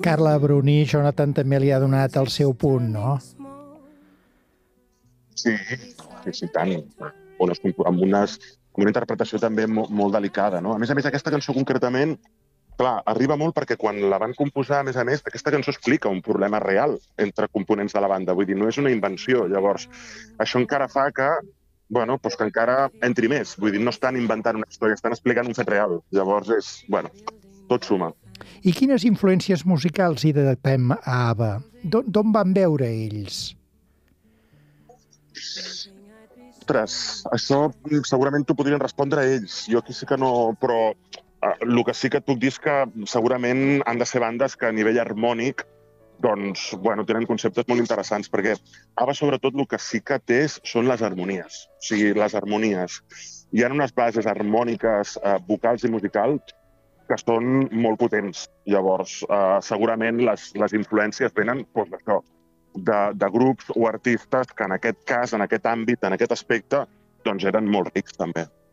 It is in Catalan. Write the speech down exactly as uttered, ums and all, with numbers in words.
Carla Bruni, Jonathan també li ha donat el seu punt, no? Sí, sí, sí, tant. Unes, amb, unes, amb una interpretació també molt, molt delicada, no? A més a més, aquesta cançó concretament, clar, arriba molt perquè quan la van composar, a més a més, aquesta cançó explica un problema real entre components de la banda. Vull dir, no és una invenció. Llavors, això encara fa que, bueno, doncs que encara entri més. Vull dir, no estan inventant una història, estan explicant un fet real. Llavors, és, bueno, tot suma. I quines influències musicals hi datem a ABBA? D'on van veure ells? Ostres, això segurament t'ho podrien respondre ells. Jo aquí sí que no... Però eh, el que sí que et puc dir és que segurament han de ser bandes que a nivell harmònic doncs, bueno, tenen conceptes molt interessants, perquè ABBA sobretot el que sí que té són les harmonies. O sigui, les harmonies. Hi ha unes bases harmòniques, eh, vocals i musicals que són molt potents. Llavors, eh, segurament les, les influències venen doncs, d'això, de, de grups o artistes que en aquest cas, en aquest àmbit, en aquest aspecte, doncs eren molt rics també.